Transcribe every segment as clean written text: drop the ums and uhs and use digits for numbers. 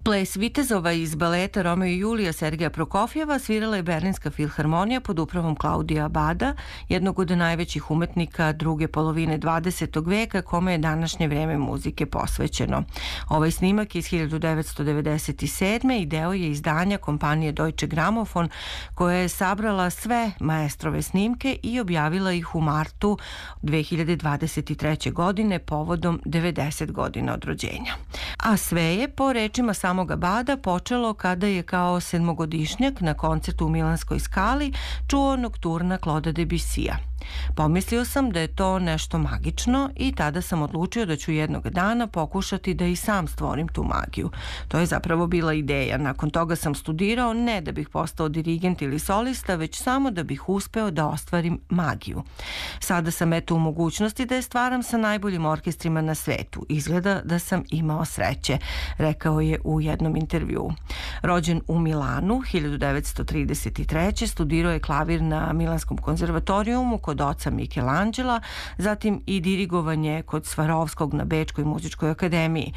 Ples vitezova iz baleta Romeo i Julija Sergeja Prokofjeva svirala je Berlinska filharmonija pod upravom Klaudija Abada, jednog od najvećih umetnika druge polovine 20. veka kome je današnje vreme muzike posvećeno. Ovaj snimak iz 1997. i deo je izdanja kompanije Deutsche Grammophon, koja je sabrala sve maestrove snimke i objavila ih u martu 2023. godine povodom 90 godina od rođenja. A sve je, po rečima samog Abada, počelo kada je kao sedmogodišnjak na koncertu u Milanskoj Skali čuo nokturna Claude'a Debussija. Pomislio sam da je to nešto magično i tada sam odlučio da ću jednog dana pokušati da i sam stvorim tu magiju. To je zapravo bila ideja. Nakon toga sam studirao ne da bih postao dirigent ili solista, već samo da bih uspeo da ostvarim magiju. Sada sam eto u mogućnosti da je stvaram sa najboljim orkestrima na svetu. Izgleda da sam imao sreće, rekao je u jednom intervjuu. Rođen u Milanu 1933. studirao je klavir na Milanskom konzervatorijumu kod oca Michelangela, zatim i dirigovanje kod Svarovskog na Bečkoj muzičkoj akademiji.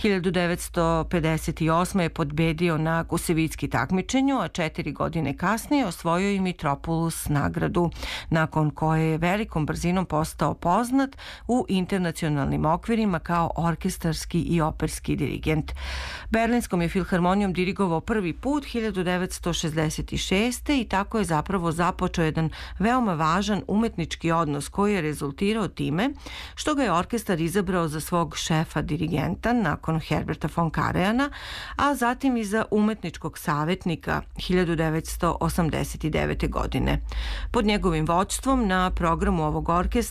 1958. je podbedio na Kusevitski takmičenju, a 4 godine kasnije osvojio i Mitropoulos nagradu, nakon koje je velikom brzinom postao poznat u internacionalnim okvirima kao orkestarski i operski dirigent. Berlinskom je filharmonijom dirigovao prvi put 1966. i tako je zapravo započeo jedan veoma važan umetnički odnos koji je rezultirao time što ga je orkestar izabrao za svog šefa dirigenta nakon Herberta von Karajansa, a zatim i za umetničkog savjetnika 1989. godine. Pod njegovim vođstvom na programu ovog orkestra